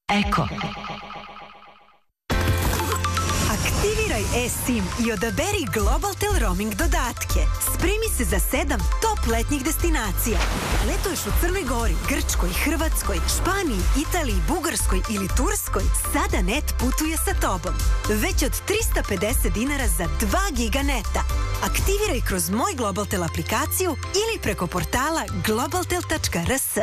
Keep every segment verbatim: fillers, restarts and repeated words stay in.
Eko. Aktiviraj e-SIM i odaberi Globaltel roaming dodatke. Spremi se za sedam top letnjih destinacija. Letuješ u Crnoj Gori, Grčkoj, Hrvatskoj, Španiji, Italiji, Bugarskoj ili Turskoj? Sada net putuje sa tobom. Već od trista pedeset dinara za dva giga neta. Aktiviraj kroz Moj Globaltel aplikaciju ili preko portala globaltel tačka r s.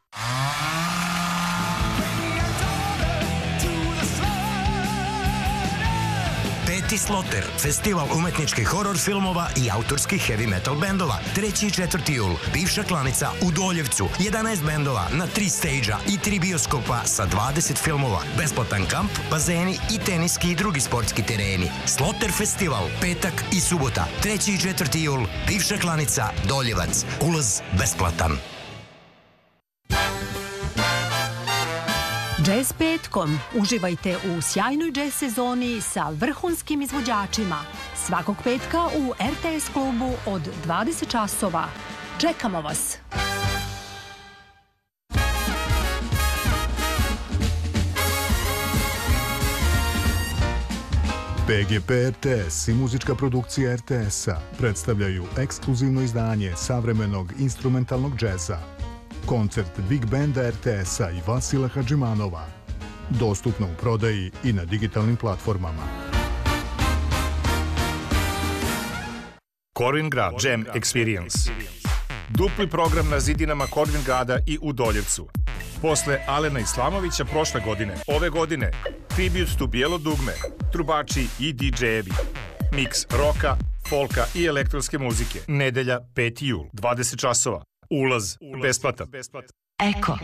Peti Sloter, festival umetničkih horor filmova i autorskih heavy metal bendova. treći i četvrti jul, bivša klanica u Doljevcu, jedanaest bendova na tri stage-a i tri bioskopa sa dvadeset filmova. Besplatan kamp, bazeni i teniski i drugi sportski tereni. Sloter festival, petak i subota, treći i četvrti jul, bivša klanica Doljevac. Ulaz besplatan. Jazz petkom. Uživajte u sjajnoj jazz sezoni sa vrhunskim izvođačima. Svakog petka u er te es klubu od dvadeset časova. Čekamo vas! P G P R T S i muzička produkcija er te es-a predstavljaju ekskluzivno izdanje savremenog instrumentalnog džeza. Koncert Big Banda er te es-a i Vasila Hadžimanova. Dostupno u prodaji i na digitalnim platformama. Corvin Grad Jam Experience. Dupli program na zidinama Corvin Grada i u Doljevcu. Posle Alena Islamovića prošle godine, ove godine, tribute to Bijelo dugme, trubači i didžejevi. Miks roka, folka i elektronske muzike. Nedelja peti jul, dvadeset časova. Ulaz besplatan. Eko.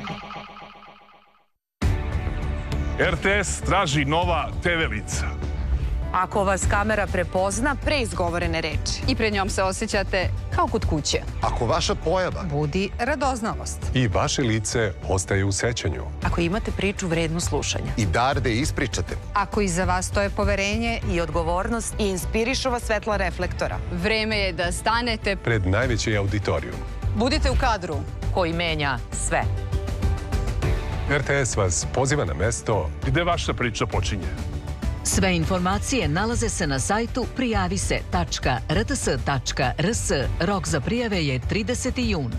er te es traži nova te ve lica. Ako vas kamera prepozna pre izgovorene reči i pred njom se osjećate kao kod kuće. Ako vaša pojava budi radoznalost i vaše lice ostaje u sećanju. Ako imate priču vrednu slušanja i dar da ispričate. Ako iza vas stoje poverenje i odgovornost i inspirišu vas svetla reflektora. Vreme je da stanete pred najveći auditorijum. Budite u kadru koji menja sve. er te es vas poziva na mesto gde vaša priča počinje. Sve informacije nalaze se na sajtu prijavi se tačka r t s tačka r s. Rok za prijave je trideseti jun.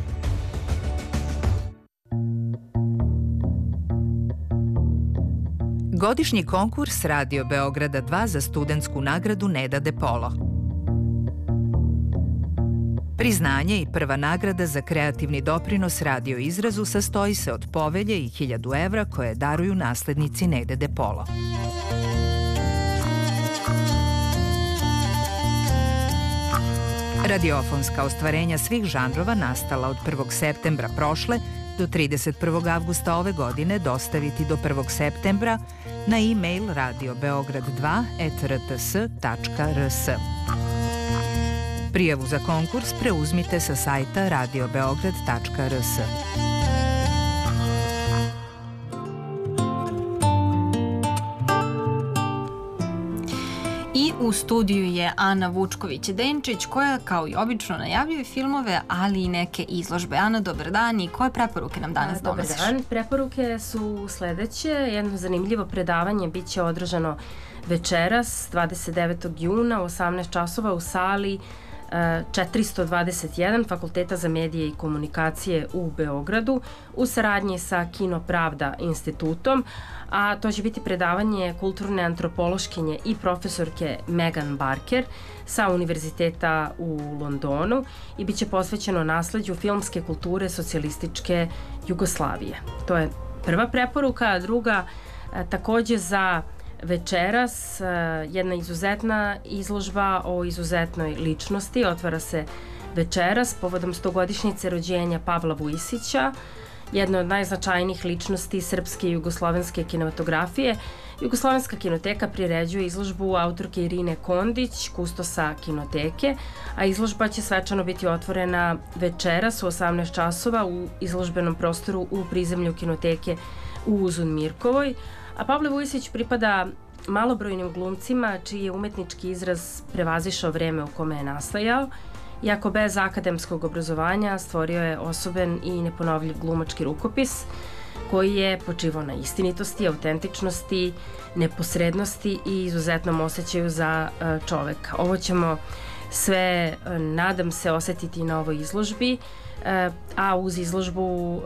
Godišnji konkurs Radio Beograda dva za studentsku nagradu Neda De Polo. Priznanje i prva nagrada za kreativni doprinos radio izrazu sastoji se od povelje i hiljadu evra koje daruju naslednici Nede De Polo. Radiofonska ostvarenja svih žanrova nastala od prvog septembra prošle do trideset prvog avgusta ove godine dostaviti do prvog septembra na e-mail radio beograd dva et r t s tačka r s. Prijavu za konkurs preuzmite sa sajta radio beograd tačka r s. I u studiju je Ana Vučković-Denčić koja kao i obično najavljuje filmove, ali i neke izložbe. Ana, dobar dan i koje preporuke nam danas donosiš? Dobar dan, preporuke su sledeće. Jedno zanimljivo predavanje bit će održano večeras, dvadeset devetog juna u osamnaest časova u sali četiristo dvadeset jedan Fakulteta za medije i komunikacije u Beogradu u saradnji sa Kino Pravda institutom, a to će biti predavanje kulturne antropološkinje i profesorke Megan Barker sa Univerziteta u Londonu i bit će posvećeno nasleđu filmske kulture socijalističke Jugoslavije. To je prva preporuka, a druga takođe za večeras jedna izuzetna izložba o izuzetnoj ličnosti. Otvara se večeras povodom stogodišnjice rođenja Pavla Vujisića, jedne od najznačajnijih ličnosti srpske i jugoslovenske kinematografije. Jugoslovenska kinoteka priređuje izložbu autorke Irine Kondić, kustosa kinoteke, a izložba će svečano biti otvorena večeras u osamnaest časova u izložbenom prostoru u prizemlju kinoteke u Uzun Mirkovoj. A Pavle Vujisić pripada malobrojnim glumcima čiji je umetnički izraz prevazišao vreme u kome je nastajao, iako bez akademskog obrazovanja stvorio je osoben i neponovljiv glumački rukopis koji je počivao na istinitosti, autentičnosti, neposrednosti i izuzetnom osjećaju za čoveka. Ovo ćemo sve, nadam se, osetiti na ovoj izložbi, a uz izložbu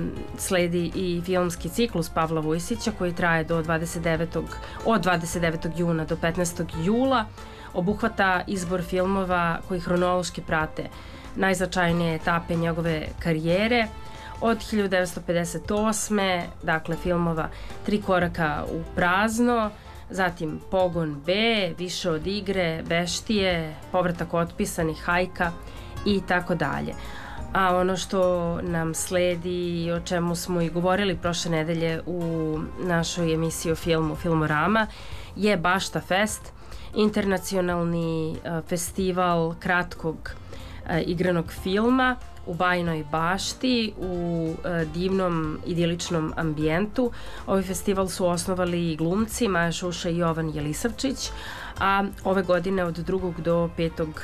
sledi i filmski ciklus Pavla Vujsića koji traje do dvadeset devetog od dvadeset devetog juna do petnaestog jula. Obuhvata izbor filmova koji hronološki prate najznačajnije etape njegove karijere od hiljadu devetsto pedeset osme. dakle filmova Tri koraka u prazno, zatim Pogon B, Više od igre, Beštije, Povratak otpisanih, Hajka i tako dalje. A ono što nam sledi, o čemu smo i govorili prošle nedelje u našoj emisiji o filmu Filmorama, je Bašta Fest, internacionalni festival kratkog igranog filma u Bajinoj Bašti, u divnom idiličnom ambijentu. Ovaj festival su osnovali glumci Maja Šuša i Jovan Jelisavčić, a ove godine od drugog do petog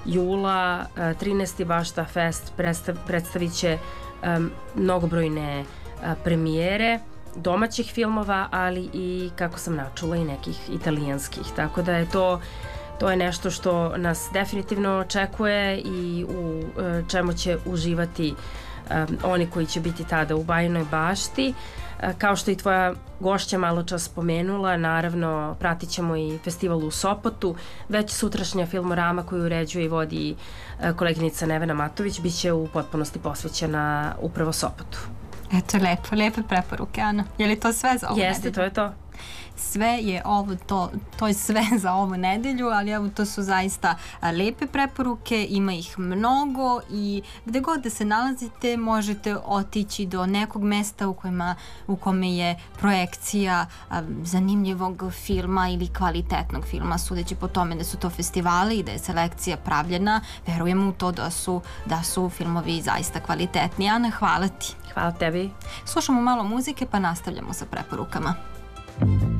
jula trinaesti Bašta Fest predstav, predstavit će um, mnogobrojne uh, premijere domaćih filmova, ali i, kako sam načula, i nekih italijanskih. Tako da je to To je nešto što nas definitivno očekuje i u čemu će uživati um, oni koji će biti tada u Bajinoj Bašti. Uh, kao što i tvoja gošća malo čas spomenula, naravno pratit ćemo i festival u Sopotu. Već sutrašnja Filmorama koju uređuje i vodi uh, koleginica Nevena Matović bit će u potpunosti posvećena upravo Sopotu. Eto, lepo, lepe preporuke, Ana. Je li to sve za ovu Jeste, nedelju? To je to. Sve je ovo, to, to je sve za ovu nedelju, ali evo to su zaista lepe preporuke, ima ih mnogo i gde god da se nalazite možete otići do nekog mesta u, kojima, u kome je projekcija a, zanimljivog filma ili kvalitetnog filma, sudeći po tome da su to festivali i da je selekcija pravljena, verujemo u to da su, da su filmovi zaista kvalitetni. Ana, hvala ti. Hvala tebi. Slušamo malo muzike pa nastavljamo sa preporukama.